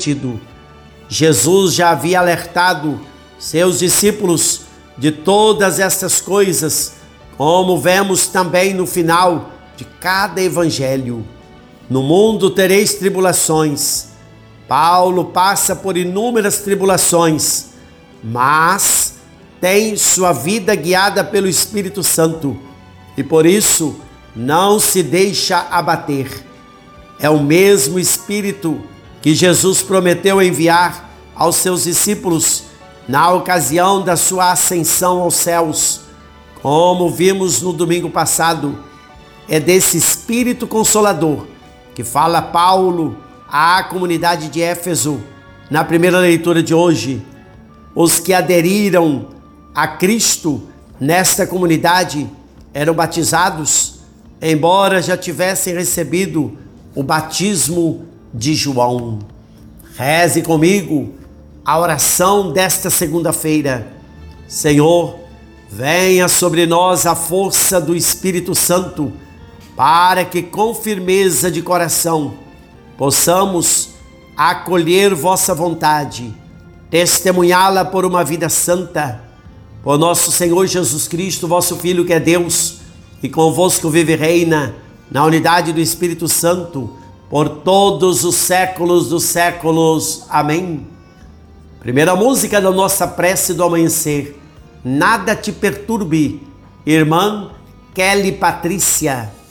prometido. Jesus já havia alertado seus discípulos de todas estas coisas, como vemos também no final de cada evangelho. No mundo tereis tribulações. Paulo passa por inúmeras tribulações, mas tem sua vida guiada pelo Espírito Santo e por isso não se deixa abater. É o mesmo Espírito que Jesus prometeu enviar aos seus discípulos na ocasião da sua ascensão aos céus. Como vimos no domingo passado, é desse Espírito Consolador que fala Paulo à comunidade de Éfeso na primeira leitura de hoje. Os que aderiram a Cristo nesta comunidade eram batizados, embora já tivessem recebido o batismo de João. Reze comigo a oração desta segunda-feira. Senhor, venha sobre nós a força do Espírito Santo, para que com firmeza de coração possamos acolher vossa vontade, testemunhá-la por uma vida santa, por nosso Senhor Jesus Cristo, vosso Filho que é Deus, e convosco vive e reina na unidade do Espírito Santo, por todos os séculos dos séculos. Amém. Primeira música da nossa prece do amanhecer. Nada te perturbe, irmã Kelly Patrícia.